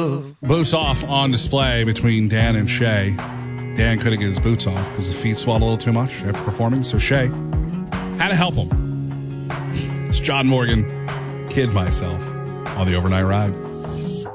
love. Boots off on display between Dan and Shay. Dan couldn't get his boots off because his feet swelled a little too much after performing, so Shay had to help him. It's John Morgan, Kid Myself, on the Overnight Ride.